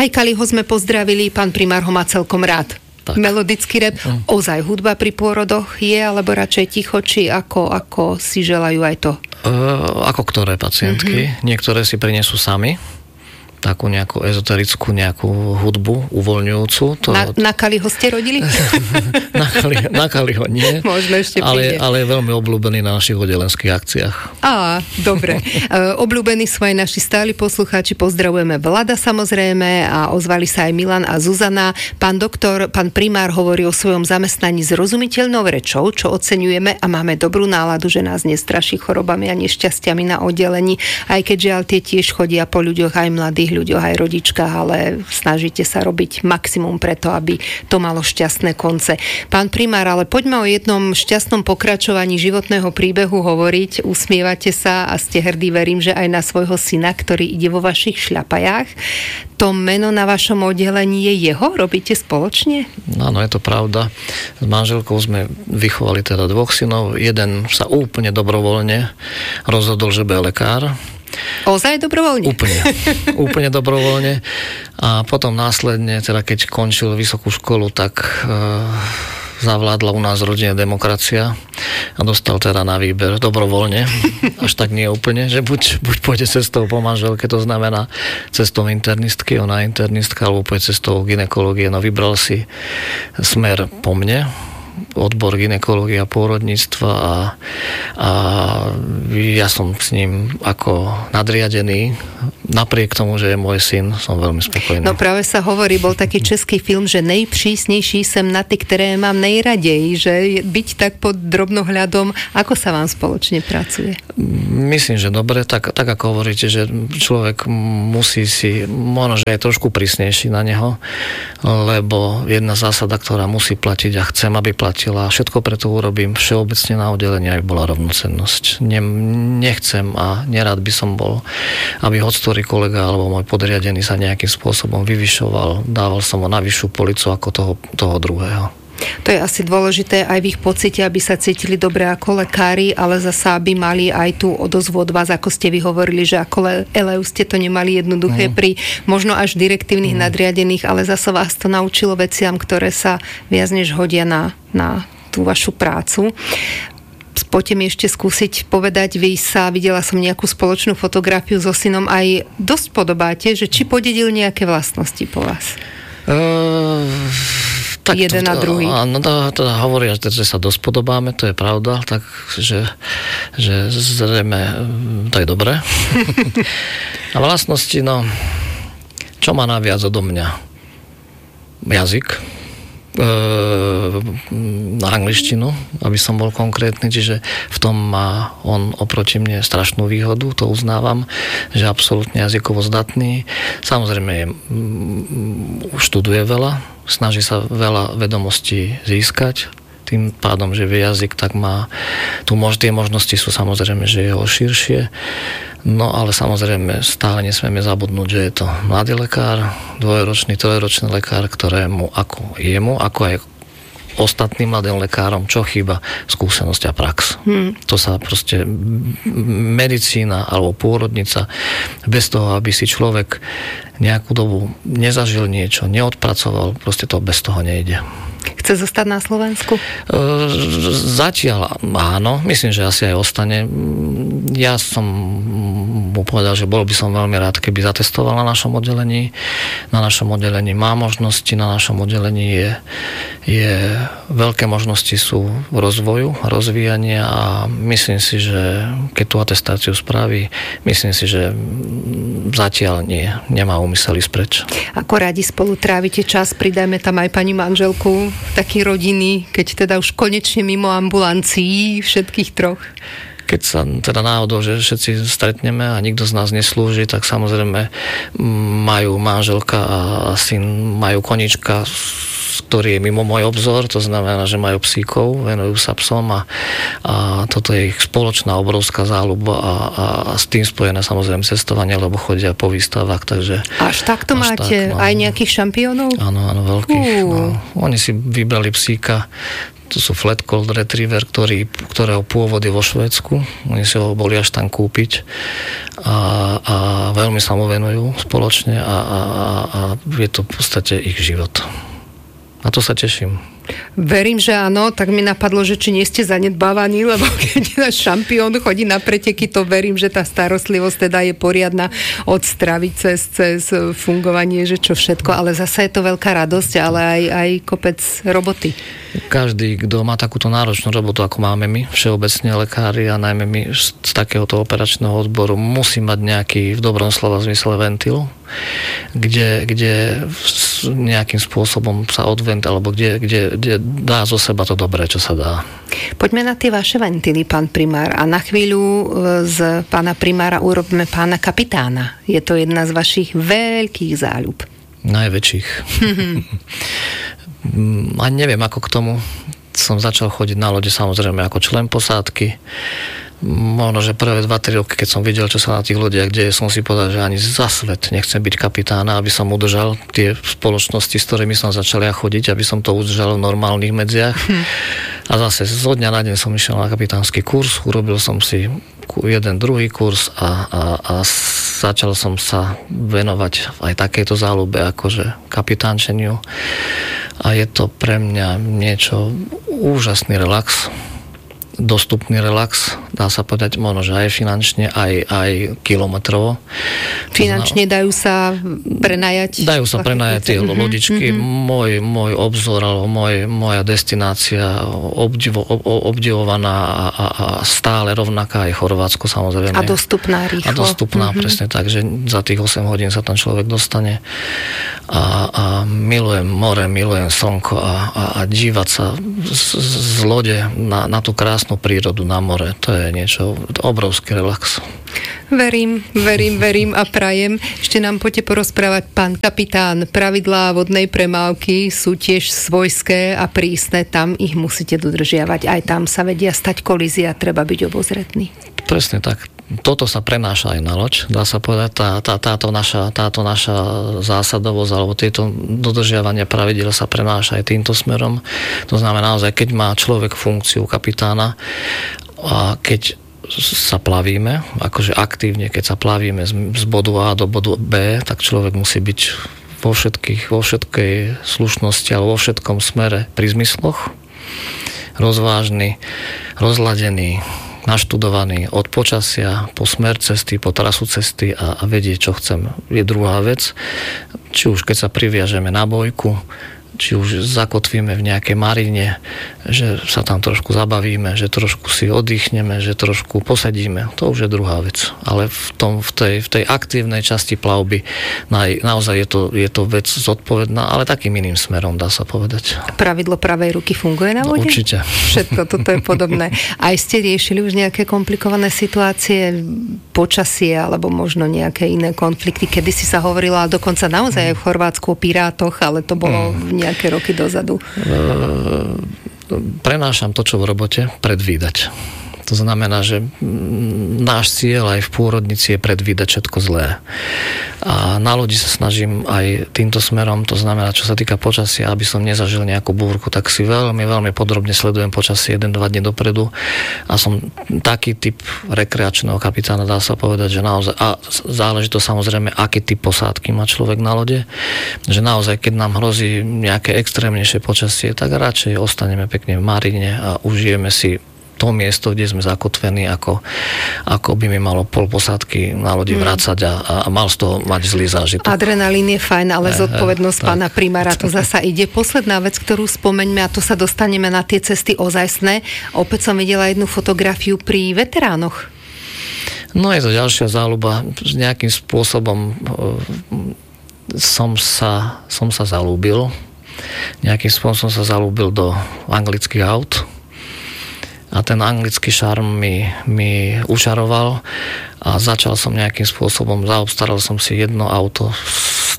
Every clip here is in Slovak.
Aj Kaliho sme pozdravili, pán primár ho má celkom rád. Tak. Melodický rap. Ozaj hudba pri pôrodoch je, alebo radšej ticho, či ako si želajú aj to? Ako ktoré pacientky. Niektoré si prinesú sami takú nejakú ezoterickú nejakú hudbu uvoľňujúcu. Na Kaliho ste rodili? na Kaliho nie. Možno ešte príde. Ale je veľmi obľúbený na našich oddelenských akciách. Dobre. Obľúbení sú aj naši stáli poslucháči. Pozdravujeme Vlada samozrejme a ozvali sa aj Milan a Zuzana. Pán doktor, pán primár hovorí o svojom zamestnaní zrozumiteľnou rečou, čo oceňujeme a máme dobrú náladu, že nás nestraší chorobami a nešťastiami na oddelení, aj keď žiaľ tie tiež chodia po ľuďoch, aj mladých ľuďoch, aj rodičkách, ale snažíte sa robiť maximum preto, aby to malo šťastné konce. Pán primár, ale poďme o jednom šťastnom pokračovaní životného príbehu hovoriť. Usmievate sa a ste hrdí, verím, že aj na svojho syna, ktorý ide vo vašich šľapajách. To meno na vašom oddelení je jeho? Robíte spoločne? Áno, je to pravda. S manželkou sme vychovali teda 2 synov. Jeden sa úplne dobrovoľne rozhodol, že bude lekár. Ozaj dobrovoľne? Úplne dobrovoľne. A potom následne, teda keď končil vysokú školu, tak zavládla u nás v rodine demokracia a dostal teda na výber dobrovoľne. Až tak nie úplne, že buď pôjde cestou po manželke, to znamená cestou internistky, ona je internistka, alebo pôjde cestou gynekológie, no vybral si smer po mne, odbor gynekológia a pôrodníctva a ja som s ním ako nadriadený. Napriek tomu, že je môj syn, som veľmi spokojný. No práve sa hovorí, bol taký český film, že nejpřísnejší sem na ty, ktoré mám nejradej, že byť tak pod drobnohľadom, ako sa vám spoločne pracuje? Myslím, že dobre, tak ako hovoríte, že človek musí si, možno, že je trošku prísnejší na neho, lebo jedna zásada, ktorá musí platiť a chcem, aby platila, všetko preto urobím všeobecne na oddelení, aby bola rovnocennosť. Nechcem a nerád by som bol, aby hoď kolega alebo môj podriadený sa nejakým spôsobom vyvyšoval, dával som ho na vyššiu policu ako toho druhého. To je asi dôležité aj v ich pocite, aby sa cítili dobre ako lekári, ale zasa aby mali aj tú odozvu od vás, ako ste vy hovorili, že ako eleu ste to nemali jednoduché pri možno až direktívnych nadriadených, ale zasa vás to naučilo veciam, ktoré sa viac než hodia na tú vašu prácu. Poďte mi ešte skúsiť povedať, videla som nejakú spoločnú fotografiu so synom, aj dosť podobáte, že či podedil nejaké vlastnosti po vás? Tak jeden a druhý. Áno, to hovoria, že sa dosť podobáme, to je pravda, takže že zrejme to je dobré. A vlastnosti, čo má naviac odo mňa? Jazyk. Na angličtinu, aby som bol konkrétny, čiže v tom má on oproti mne strašnú výhodu, to uznávam, že absolútne jazykovo zdatný. Samozrejme študuje veľa, snaží sa veľa vedomostí získať, tým pádom, že vie jazyk, tak má tie možnosti sú samozrejme, že je širšie. No ale samozrejme stále nesmieme zabudnúť, že je to mladý lekár, 2-ročný, 3-ročný lekár, ktorému ako aj ostatným mladým lekárom, čo chýba? Skúsenosť a prax. To sa proste medicína alebo pôrodnica, bez toho, aby si človek nejakú dobu nezažil niečo, neodpracoval, proste to bez toho nejde. Chce zostať na Slovensku? Zatiaľ áno, myslím, že asi aj ostane. Ja som mu povedal, že bol by som veľmi rád, keby zatestoval na našom oddelení. Na našom oddelení má možnosti, na našom oddelení je veľké možnosti sú v rozvoju, rozvíjania a myslím si, že keď tú atestáciu spraví, myslím si, že zatiaľ nemá úmysel ísť preč. Ako radi spolu trávite čas, pridajme tam aj pani manželku, taký rodiny, keď teda už konečne mimo ambulancií všetkých troch? Keď sa teda náhodou, že všetci stretneme a nikto z nás neslúži, tak samozrejme majú manželka a syn, majú konička ktorý je mimo môj obzor, to znamená, že majú psíkov, venujú sa psom a toto je ich spoločná obrovská záľuba a s tým spojené samozrejme cestovanie, lebo chodia po výstavách, takže... Až takto máte aj nejakých šampiónov? Áno, veľkých. No. Oni si vybrali psíka, to sú Flat Cold Retriever, ktorého pôvod je vo Švédsku. Oni si ho boli až tam kúpiť a veľmi sa mu venujú spoločne a je to v podstate ich život. A to sa teším. Verím, že áno, tak mi napadlo, že či nie ste zanedbávaní, lebo keď náš šampión chodí na preteky, to verím, že tá starostlivosť teda je poriadna od stravy cez fungovanie, že čo všetko, ale zasa je to veľká radosť, ale aj kopec roboty. Každý, kto má takúto náročnú robotu, ako máme my, všeobecne lekári a najmä my z takéhoto operačného odboru, musí mať nejaký, v dobrom slova zmysle, ventil, kde nejakým spôsobom sa odvent, alebo kde dá zo seba to dobré, čo sa dá. Poďme na tie vaše ventily, pán primár, a na chvíľu z pána primára urobíme pána kapitána. Je to jedna z vašich veľkých záľub. Najväčších. Ani neviem, ako k tomu som začal chodiť na lode, samozrejme ako člen posádky. Možno, že prvé 2-3 roky, keď som videl, čo sa na tých lodiach deje, som si povedal, že ani za svet nechcem byť kapitána, aby som udržal tie spoločnosti, s ktorými som začal ja chodiť, aby som to udržal v normálnych medziach. A zase zo dňa na deň som išiel na kapitánsky kurz, urobil som si jeden druhý kurz a začal som sa venovať aj takejto záľube, akože kapitánčeniu. A je to pre mňa niečo úžasný relax, dostupný relax, dá sa povedať, možno, že aj finančne, aj kilometrovo. Finančne dajú sa prenajať? Dajú sa prenajať tie lodičky. Môj obzor, alebo moja destinácia obdivovaná a stále rovnaká, aj Chorvátsko samozrejme. A dostupná rýchlo. A dostupná, presne tak, že za tých 8 hodín sa tam človek dostane. A milujem more, milujem slnko a dívať sa z lode na tú krásnu prírodu na more. To je niečo, obrovský relax. Verím a prajem. Ešte nám poďte porozprávať, pán kapitán. Pravidlá vodnej premávky sú tiež svojské a prísne. Tam ich musíte dodržiavať. Aj tam sa vedia stať kolízia. Treba byť obozretný. Presne tak. Toto sa prenáša aj na loď. Dá sa povedať, táto naša zásadovosť alebo tieto dodržiavanie pravidiel sa prenáša aj týmto smerom. To znamená naozaj, keď má človek funkciu kapitána a keď sa plavíme, akože aktívne, keď sa plavíme z bodu A do bodu B, tak človek musí byť vo všetkej slušnosti alebo vo všetkom smere pri zmysloch, rozvážny, rozladený, naštudovaný od počasia po smer cesty, po trasu cesty a vedie, čo chcem. Je druhá vec, či už keď sa priviažeme na bojku, či už zakotvíme v nejakej marine, že sa tam trošku zabavíme, že trošku si oddychneme, že trošku posedíme. To už je druhá vec. Ale v tej aktívnej časti plavby naozaj je to vec zodpovedná, ale takým iným smerom, dá sa povedať. Pravidlo pravej ruky funguje na vode? Určite. Všetko toto je podobné. Aj ste riešili už nejaké komplikované situácie, počasie, alebo možno nejaké iné konflikty? Kedysi sa hovorilo, a dokonca naozaj aj v Chorvátsku o pirátoch, ale to bolo nejaké roky dozadu. Prenášam to, čo v robote, predvídať. To znamená, že náš cieľ aj v pôrodnici je predvídať všetko zlé. A na lodi sa snažím aj týmto smerom, to znamená, čo sa týka počasia, aby som nezažil nejakú búrku, tak si veľmi podrobne sledujem počasie 1-2 dní dopredu a som taký typ rekreačného kapitána, dá sa povedať, že naozaj, a záleží to samozrejme, aký typ posádky má človek na lode, že naozaj, keď nám hrozí nejaké extrémnejšie počasie, tak radšej ostaneme pekne v marine a užijeme si to miesto, kde sme zakotvení, ako by mi malo pol posádky na lodi vracať a mal z toho mať zlý zážitok. Adrenalín je fajn, ale zodpovednosť pána primára to zasa ide. Posledná vec, ktorú spomeňme, a to sa dostaneme na tie cesty ozajstné. Opäť som videla jednu fotografiu pri veteránoch. No je to ďalšia záľuba. Nejakým spôsobom som sa zalúbil. Nejakým spôsobom som sa zalúbil do anglických aut. A ten anglický šarm mi ušaroval a začal som nejakým spôsobom, zaobstaral som si jedno auto z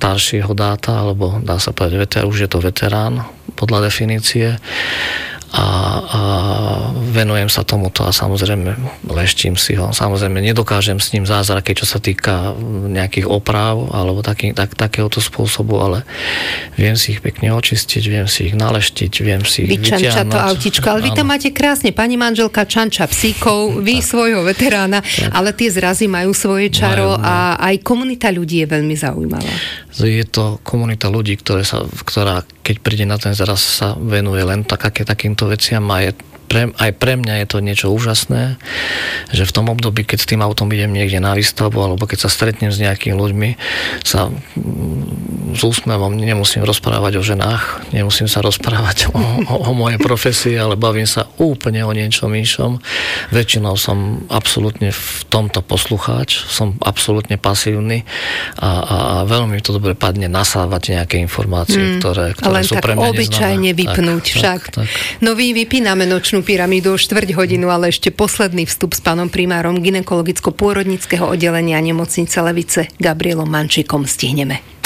staršieho dáta, alebo dá sa povedať, už je to veterán podľa definície. A venujem sa tomuto a samozrejme leštím si ho. Samozrejme nedokážem s ním zázraky, čo sa týka nejakých oprav alebo takéhoto spôsobu, ale viem si ich pekne očistiť, viem si ich naleštiť, viem si ich vyťahnuť. To autičko, ale vy to máte krásne, pani manželka čanča psíkov, vy svojho veterána, ale tie zrazy majú svoje čaro a aj komunita ľudí je veľmi zaujímavá. Je to komunita ľudí, ktorá keď príde na ten zraz, sa venuje len takýmto veciam a aj pre mňa je to niečo úžasné, že v tom období, keď s tým autom idem niekde na výstavbu alebo keď sa stretnem s nejakými ľuďmi, sa s úsmevom nemusím rozprávať o ženách, nemusím sa rozprávať o mojej profesii, ale bavím sa úplne o niečom inšom. Väčšinou som absolútne v tomto poslucháč, som absolútne pasívny a veľmi mi to dobre padne nasávať nejaké informácie, ktoré sú pre mňa neznáme. Len tak obyčajne vypnúť však. Tak. No vypíname nočnú pyramídu o 4 hodinu, ale ešte posledný vstup s pánom primárom gynekologicko-pôrodnického oddelenia nemocnice Levice Gabrielom Mančíkom stihneme.